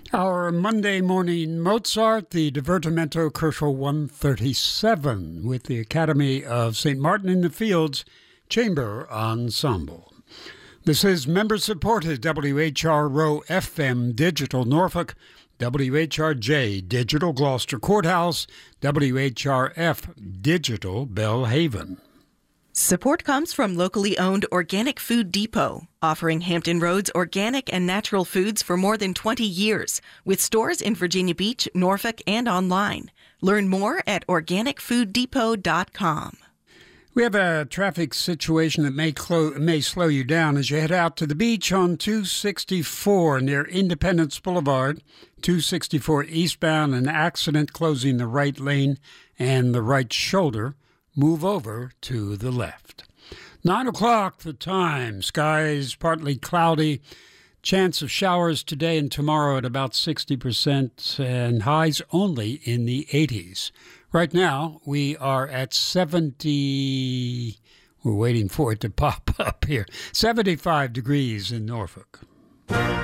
Our Monday morning Mozart, the Divertimento Kerschel 137 with the Academy of St. Martin in the Fields Chamber Ensemble. This is member-supported WHRO FM Digital Norfolk, WHRJ Digital Gloucester Courthouse, WHRF Digital Bellhaven. Support comes from locally owned Organic Food Depot, offering Hampton Roads organic and natural foods for more than 20 years, with stores in Virginia Beach, Norfolk, and online. Learn more at organicfooddepot.com. We have a traffic situation that may slow you down as you head out to the beach on 264 near Independence Boulevard. 264 eastbound, an accident closing the right lane and the right shoulder. Move over to the left. 9 o'clock the time. Skies partly cloudy. Chance of showers today and tomorrow at about 60% and highs only in the 80s. Right now, we are at 70. We're waiting for it to pop up here. 75 degrees in Norfolk.